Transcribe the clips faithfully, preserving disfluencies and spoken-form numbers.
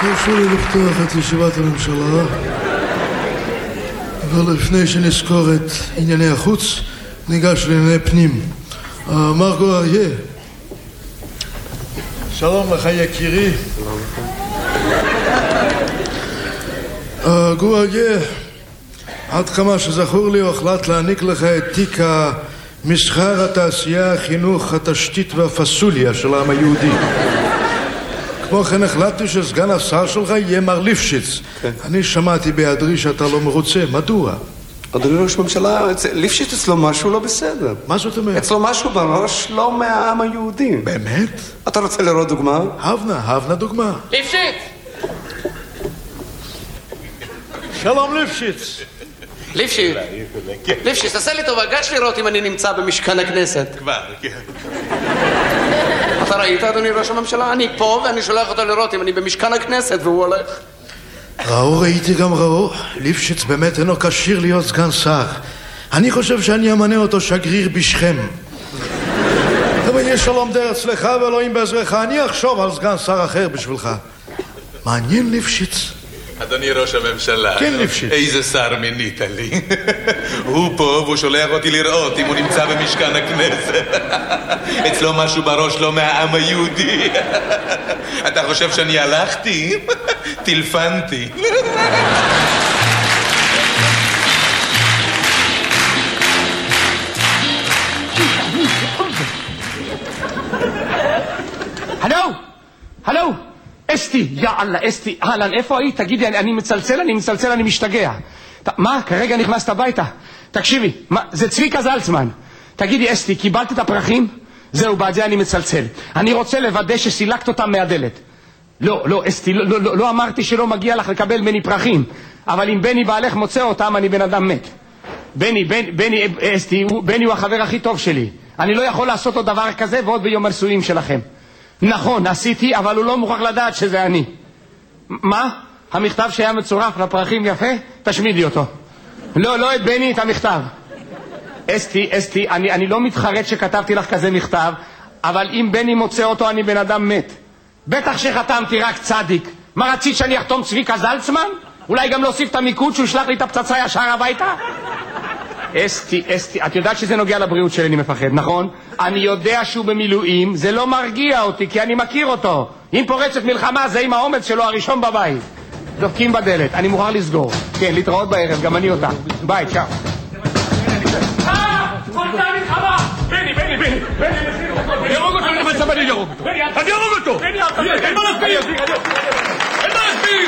תרשו לי לפתוח את ישיבת הממשלה, ולפני שנזכור את ענייני החוץ, ניגש לענייני פנים. מר גואריה, שלום לך יקירי. גואריה, עד כמה שזכור לי, הוחלט להעניק לך את תיק המסחר, התעשייה, החינוך, התשתית והפסוליה של העם היהודי. כמו כן החלטתי שסגן השר שלך יהיה מר ליפשיץ. אני שמעתי בהיעדרי שאתה לא מרוצה. מדוע? אדוני ראש הממשלה, ליפשיץ אצלו משהו לא בסדר. מה זאת אומרת? אצלו משהו בראש לא מהעם היהודי. באמת? אתה רוצה לראות דוגמה? הבנה, הבנה דוגמה. ליפשיץ! שלום ליפשיץ. ליפשיץ, ליפשיץ, תעשה לי טובה, גש לראות אם אני נמצא במשכן הכנסת. כבר, כן. אתה ראית, אדוני ראש הממשלה? אני פה ואני שולח אותו לראות אם אני במשכן הכנסת והוא הולך. ראו, ראיתי גם ראו. ליפשיץ באמת אינו כשיר להיות סגן שר. אני חושב שאני אמנה אותו שגריר בשכם. אבל יהיה שלום דר אצלך ואלוהים בעזרך. אני אחשוב על סגן שר אחר בשבילך. מעניין ליפשיץ. אדוני ראש הממשלה, כן, ליפשיץ. איזה שר מינית לי. הוא פה והוא שולח אותי לראות אם הוא נמצא במשכן הכנסת. אצלו משהו בראש לא מהעם היהודי. אתה חושב שאני הלכתי? טלפנתי. הלו! הלו! אסתי, יא אללה, אסתי, אהלן, איפה היית? תגידי, אני, אני מצלצל, אני מצלצל, אני משתגע. ת, מה? כרגע נכנסת הביתה. תקשיבי, מה, זה צביקה זלצמן. תגידי, אסתי, קיבלת את הפרחים? זהו, בעד זה אני מצלצל. אני רוצה לוודא שסילקת אותם מהדלת. לא, לא, אסתי, לא, לא, לא, לא אמרתי שלא מגיע לך לקבל מני פרחים. אבל אם בני בעלך מוצא אותם, אני בן אדם מת. בני, בני, בני, אסתי, הוא, בני הוא החבר הכי טוב שלי. אני לא יכול לעשות עוד דבר כזה ועוד ביום הנישואים שלכם. נכון, עשיתי, אבל הוא לא מוכרח לדעת שזה אני. מה? המכתב שהיה מצורף לפרחים יפה? תשמידי אותו. לא, לא את בני, את המכתב. אסתי, אסתי, אני, אני לא מתחרט שכתבתי לך כזה מכתב, אבל אם בני מוצא אותו אני בן אדם מת. בטח שחתמתי רק צדיק. מה רצית שאני אחתום צביקה זלצמן? אולי גם להוסיף את המיקוד שהוא ישלח לי את הפצצה ישר הביתה? אסתי, אסתי, את יודעת שזה נוגע לבריאות שלי, אני מפחד, נכון? אני יודע שהוא במילואים, זה לא מרגיע אותי, כי אני מכיר אותו. אם פורצת מלחמה, זה עם האומץ שלו הראשון בבית. דופקים בדלת, אני מוכרח לסגור. כן, להתראות בערב, גם אני אותה. ביי, צ'או. אה! פורצה מלחמה! בני, בני, בני, בני, אני ארוג אותו, אני מצב, אני ארוג אותו. אני ארוג אותו! אין מה להסביר! אין מה להסביר!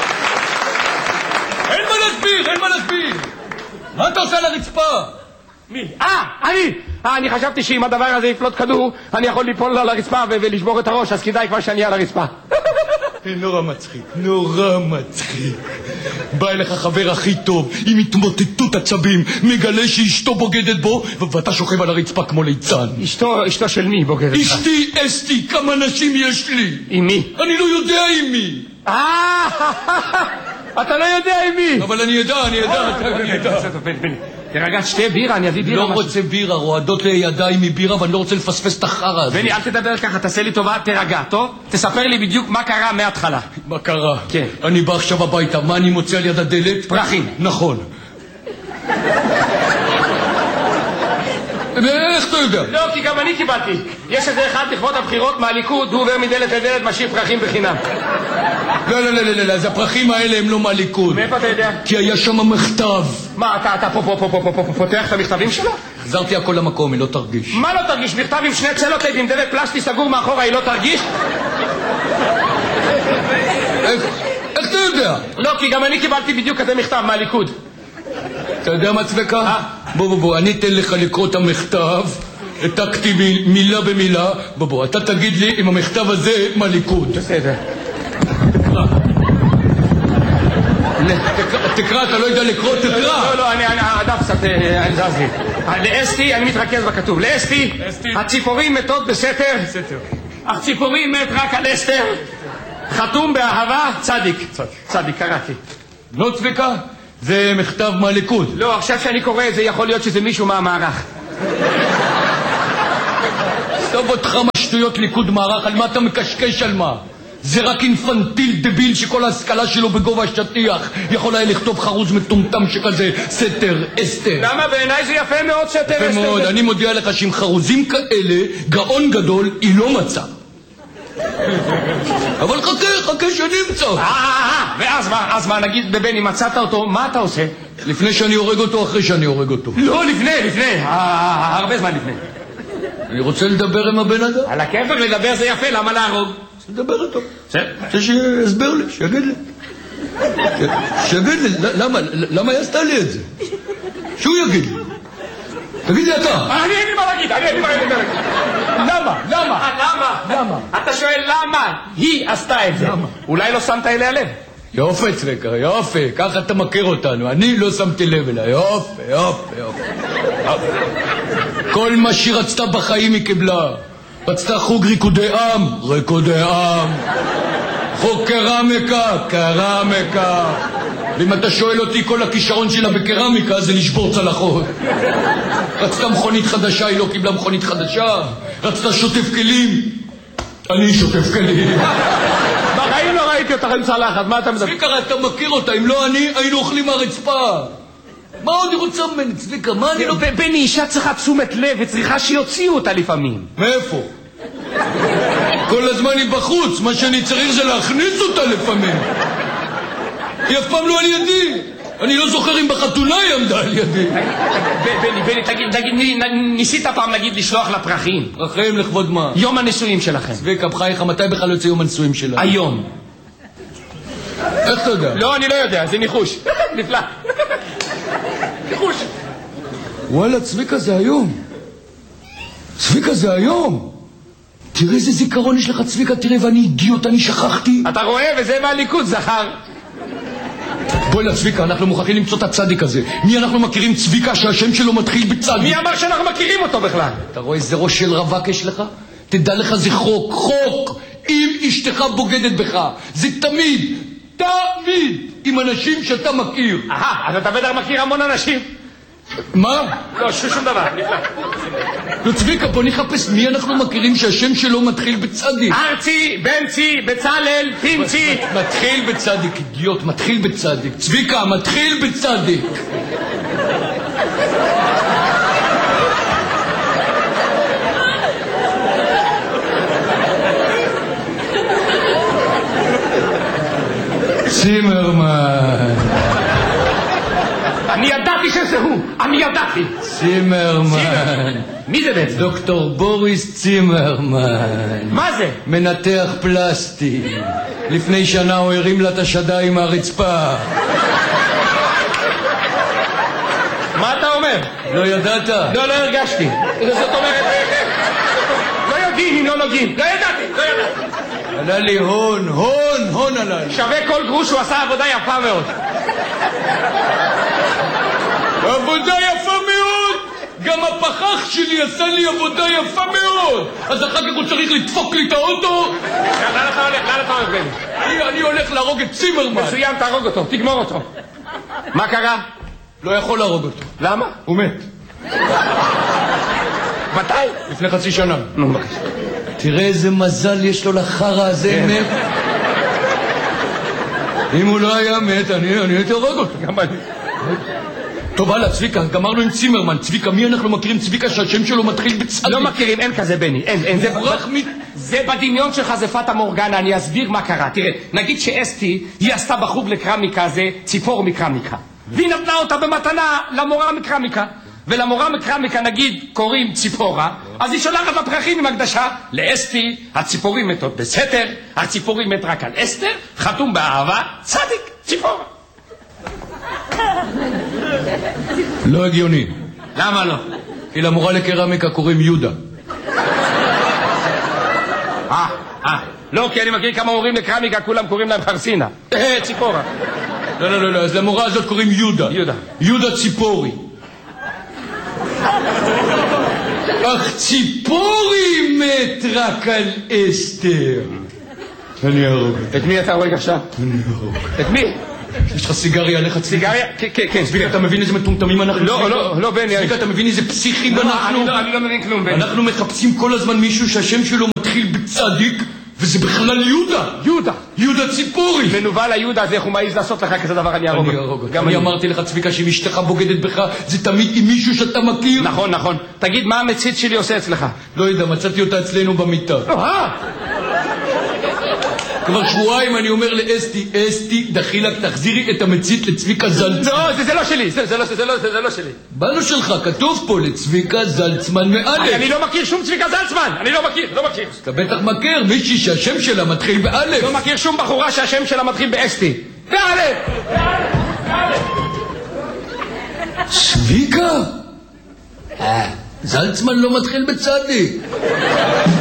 אין מה להסביר! אין מה להסביר! מה אתה עושה על הרצפה? מי? אה, אני! אה, אני חשבתי שאם הדבר הזה יפלוט כדור, אני יכול ליפול על הרצפה ולשבור את הראש, אז כדאי כבר שאני על הרצפה. נורא מצחיק, נורא מצחיק. בא אליך חבר הכי טוב, עם התמוטטות עצבים, מגלה שאשתו בוגדת בו, ואתה שוכב על הרצפה כמו ליצן. אשתו, אשתו של מי בוגדת? אשתי, אסתי, כמה נשים יש לי? עם מי? אני לא יודע עם מי. אה, אתה לא יודע עם מי. אבל אני יודע, אני יודע. תרגע, שתי בירה, אני אביא בירה. לא רוצה בירה, רועדות לי ידיים מבירה, ואני לא רוצה לפספס את החרא הזה. בני, אל תדבר ככה, תעשה לי טובה, תרגע, טוב? תספר לי בדיוק מה קרה מההתחלה. מה קרה? כן. אני בא עכשיו הביתה, מה אני מוצא על יד הדלת? פרחים. נכון. איך אתה יודע? לא, כי גם אני קיבלתי. יש איזה אחד לכבוד הבחירות מהליכוד, הוא עובר מדלת לדלת, משאיר פרחים בחינם. לא, לא, לא, לא, לא, אז הפרחים האלה הם לא מהליכוד. מאיפה אתה יודע? כי היה שם מכתב. מה, אתה, אתה פה, פה, פה, פה, פה, פה, פותח את המכתבים שלו? חזרתי הכל למקום, היא לא תרגיש. מה לא תרגיש? מכתב עם שני צלוטייפ עם דלת פלסטי סגור מאחורה, היא לא תרגיש? איך, איך אתה יודע? לא, כי גם אני קיבלתי בדיוק כזה מכתב מהליכוד. אתה יודע מה צבקה? בוא בוא בוא, אני אתן לך לקרוא את המכתב, העתקתי מילה במילה, בוא בוא, אתה תגיד לי אם המכתב הזה מהליכוד. בסדר. תקרא, אתה לא יודע לקרוא, תקרא. לא, לא, אני, הדף קצת זז לי. לאסתי, אני מתרכז בכתוב. לאסתי, הציפורים מתות בסתר. אך ציפורים מת רק על אסתר. חתום באהבה, צדיק. צדיק, קראתי. לא צבקה? זה מכתב מהליכוד. לא, עכשיו שאני קורא את זה, יכול להיות שזה מישהו מהמערך. טוב אותך משטויות ליכוד מערך, על מה אתה מקשקש על מה? זה רק אינפנטיל דביל שכל ההשכלה שלו בגובה השטיח יכול היה לכתוב חרוז מטומטם שכזה סתר אסתר. למה? בעיניי זה יפה מאוד סתר אסתר. יפה מאוד, אני מודיע לך שעם חרוזים כאלה גאון גדול היא לא מצא. אבל חכה, חכה שנמצא. ואז מה, אז מה, נגיד בבני מצאת אותו, מה אתה עושה? לפני שאני הורג אותו, אחרי שאני הורג אותו. לא, לפני, לפני, הרבה זמן לפני. אני רוצה לדבר עם הבן אדם. על הכיפק לדבר זה יפה, למה להרוג? לדבר איתו. רוצה שיסבר לי, שיגיד לי. שיגיד לי, למה, למה עשתה לי את זה? שהוא יגיד לי. תגיד לי אתה. אני אין לי מה להגיד, אני אין לי מה להגיד. למה? למה? למה? למה? אתה שואל למה היא עשתה את זה. אולי לא שמת אליה לב. יופי צביקה, יופי, ככה אתה מכיר אותנו. אני לא שמתי לב אליה. יופי, יופי, יופי. כל מה שהיא רצתה בחיים היא קיבלה. רצתה חוג ריקודי עם, ריקודי עם. חוג קרמיקה, קרמיקה. ואם אתה שואל אותי, כל הכישרון שלה בקרמיקה זה לשבור צלחות. רצתה מכונית חדשה, היא לא קיבלה מכונית חדשה. רצתה שוטף כלים, אני שוטף כלים. בחיים לא ראיתי אותך עם צלחת, מה אתה מדבר? צביקה, אתה מכיר אותה, אם לא אני, היינו אוכלים מהרצפה. מה עוד היא רוצה ממני, צביקה? מה אני לא... בני, אישה צריכה תשומת לב וצריכה שיוציאו אותה לפעמים. מאיפה? כל הזמן היא בחוץ, מה שאני צריך זה להכניס אותה לפעמים. היא אף פעם לא על ידי. אני לא זוכר אם בחתונה היא עמדה על ידי. בני, בני, תגיד, תגיד, ניסית פעם נגיד לשלוח לה פרחים? פרחים לכבוד מה? יום הנישואים שלכם. צביקה, בחייך, מתי בכלל יוצא יום הנישואים שלה? היום. איך אתה יודע? לא, אני לא יודע, זה ניחוש. נפלא. ניחוש. וואלה, צביקה, זה היום. צביקה, זה היום. תראה איזה זיכרון יש לך, צביקה, תראה, ואני אידיוט, אני שכחתי. אתה רואה, וזה מהליכוד, זכר. בואי לצביקה, אנחנו מוכרחים למצוא את הצדיק הזה. מי אנחנו מכירים צביקה שהשם שלו מתחיל בצדיק? מי אמר שאנחנו מכירים אותו בכלל? אתה רואה איזה ראש של רווק יש לך? תדע לך, זה חוק, חוק. אם אשתך בוגדת בך, זה תמיד, תמיד, עם אנשים שאתה מכיר. אהה, אז אתה בטח מכיר המון אנשים. מה? לא, שום דבר, נפלא. לא, צביקה, בוא נחפש מי אנחנו מכירים שהשם שלו מתחיל בצדיק. ארצי, בנצי, בצלל, פינצי. מתחיל בצדיק, אידיוט, מתחיל בצדיק. צביקה, מתחיל בצדיק. צימרמן. אני ידעתי שזה הוא, אני ידעתי. צימרמן. מי זה בעצם? דוקטור בוריס צימרמן. מה זה? מנתח פלסטי. לפני שנה הוא הרים לה את השדיים מהרצפה. מה אתה אומר? לא ידעת? לא, לא הרגשתי. זאת אומרת, לא יודעים אם לא נוגעים. לא ידעתי, לא ידעתי. עלה לי הון, הון, הון עלה לי. שווה כל גרוש, הוא עשה עבודה יפה מאוד. עבודה יפה מאוד! גם הפחח שלי עשה לי עבודה יפה מאוד! אז אחר כך הוא צריך לדפוק לי את האוטו? לאן אתה הולך? לאן אתה הולך, בני? אני הולך להרוג את צימרמן. מצוין, תהרוג אותו, תגמור אותו. מה קרה? לא יכול להרוג אותו. למה? הוא מת. מתי? לפני חצי שנה. נו, בבקשה. תראה איזה מזל יש לו לחרה הזה, מת. אם הוא לא היה מת, אני הייתי הורג אותו. גם אני. טוב, הלאה, צביקה, גמרנו עם צימרמן. צביקה, מי אנחנו מכירים צביקה שהשם שלו מתחיל בצדיק? לא מכירים, אין כזה בני, אין, אין. זה בדמיון שלך, זה פטה מורגנה, אני אסביר מה קרה. תראה, נגיד שאסתי, היא עשתה בחוג לקרמיקה, זה ציפור מקרמיקה. והיא נתנה אותה במתנה למורה מקרמיקה. ולמורה מקרמיקה, נגיד, קוראים ציפורה, אז היא שולחת לפרחים עם הקדשה. לאסתי, הציפורים מתות בסתר, הציפורים מת רק על אסתר, חתום באהבה, צדיק, ציפורה. לא הגיוני. למה לא? כי למורה לקרמיקה קוראים יהודה. אה, אה. לא, כי אני מכיר כמה מורים לקרמיקה, כולם קוראים להם חרסינה. אה, ציפורה. לא, לא, לא, לא, אז למורה הזאת קוראים יהודה. יהודה. יהודה ציפורי. אך ציפורי מת רק על אסתר. אני ארוג. את מי אתה רואה עכשיו? אני ארוג. את מי? יש לך סיגריה עליך? סיגריה? כן, כן. צביקה, אתה מבין איזה מטומטמים אנחנו? לא, לא, לא, בני. צביקה, אתה מבין איזה פסיכים אנחנו? אני לא מבין כלום, בני. אנחנו מחפשים כל הזמן מישהו שהשם שלו מתחיל בצדיק, וזה בכלל יהודה. יהודה. יהודה ציפורי. מנוול היהודה הזה, איך הוא מעיז לעשות לך כזה דבר, אני ארוג. אני ארוג. אני אמרתי לך, צביקה, שאם אשתך בוגדת בך, זה תמיד עם מישהו שאתה מכיר. נכון, נכון. תגיד, מה המצית שלי עושה אצלך? לא יודע, מצאתי אותה אצלנו במיטה. אה! כבר שבועיים אני אומר לאסתי, אסתי, דחילק, תחזירי את המצית לצביקה זלצמן. לא, זה, זה לא שלי, זה, זה, לא, זה, לא, זה, זה לא שלי. בנו שלך, כתוב פה לצביקה זלצמן מאלף. אני לא מכיר שום צביקה זלצמן, אני לא מכיר, לא מכיר. אתה בטח מכיר מישהי שהשם שלה מתחיל באלף. לא מכיר שום בחורה שהשם שלה מתחיל באסתי. באלף! צביקה? אה, זלצמן לא מתחיל בצדי.